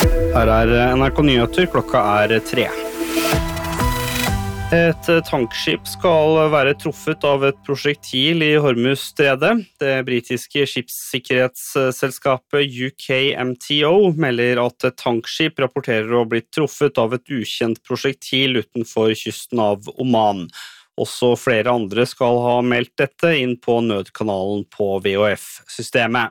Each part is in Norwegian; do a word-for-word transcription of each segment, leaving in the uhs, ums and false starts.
Her er N R K Nyheter, klokka er tre. Et tankskip skal være truffet av et prosjektil i Hormuzstredet. Det britiske skipssikkerhetsselskapet U K M T O melder at et tankskip rapporterer å ha blitt truffet av et ukjent prosjektil utenfor kysten av Oman. Også flere andre skal ha meldt dette inn på nødkanalen på V H F-systemet.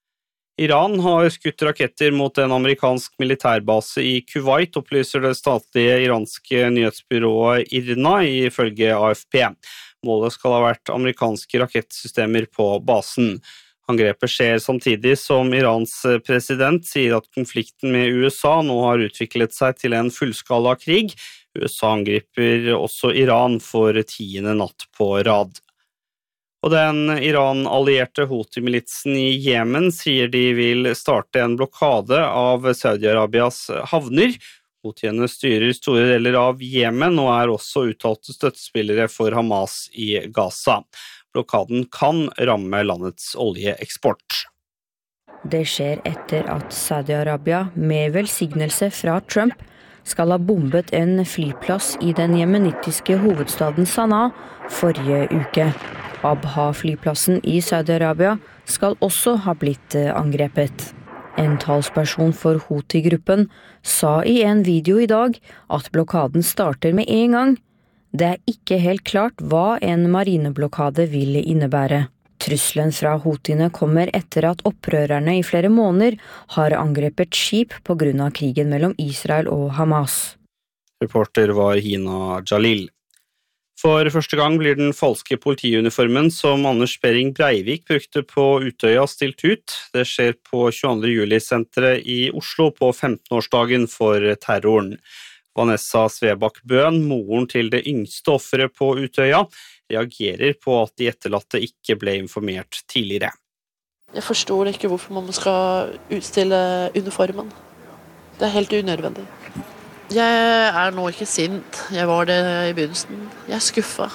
Iran har skutt raketter mot en amerikansk militærbase i Kuwait, opplyser det statlige iranske nyhetsbyrået IRNA ifølge A F P. Målet skal ha vært amerikanske rakettsystemer på basen. Angrepet skjer samtidig som Irans president sier at konflikten med U S A nå har utviklet seg til en fullskala krig. U S A angriper også Iran for tiende natt på rad. Og den Iran-allierte Houthi-militsen i Jemen sier de vil starte en blokade av Saudi-Arabias havner. Houthiene styrer store deler av Jemen og er også uttalte støttespillere for Hamas i Gaza. Blokaden kan ramme landets oljeeksport. Det skjer etter at Saudi-Arabia med velsignelse fra Trump skal ha bombet en flyplass i den jemenittiske hovedstaden Sanaa forrige uke. Abha-flyplassen i Saudi-Arabia skal også ha blitt angrepet. En talsperson for Houthi-gruppen sa i en video i dag at blokaden starter med en gang. Det er ikke helt klart hva en marineblokade vil innebære. Trusselen fra Houthiene kommer etter at opprørerne i flere måneder har angrepet skip på grunn av krigen mellom Israel og Hamas. Reporter var Hina Jalil. For første gang blir den falske politiuniformen som Anders Behring Breivik brukte på Utøya stilt ut. Det skjer på tjueandre juli-senteret i Oslo på femtenårsdagen for terroren. Vanessa Svebakk Bøen, moren til det yngste offeret på Utøya, reagerer på at de etterlatte ikke ble informert tidligere. Jeg forstår ikke hvorfor man skal utstille uniformen. Det er helt unødvendig. Jeg er nå ikke sint. Jeg var det i begynnelsen. Jeg er skuffet.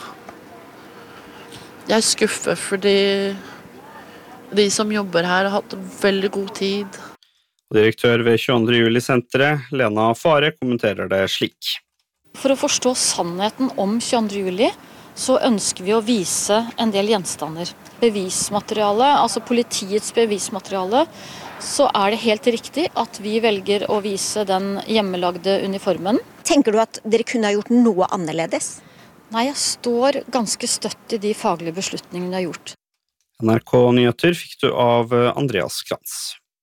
Jeg er skuffet fordi de som jobber her har hatt veldig god tid. Direktør ved tjueandre juli-senteret, Lena Fare, kommenterer det slik. For å forstå sannheten om tjueandre juli, så ønsker vi å vise en del gjenstander. Bevismateriale, altså politiets bevismateriale, så er det helt riktig at vi velger å vise den hjemmelagde uniformen. Tenker du at dere kunne ha gjort noe annerledes? Nei, jeg står ganske støtt i de faglige beslutningene jeg har gjort. N R K Nyheter fikk du av Andreas Glans.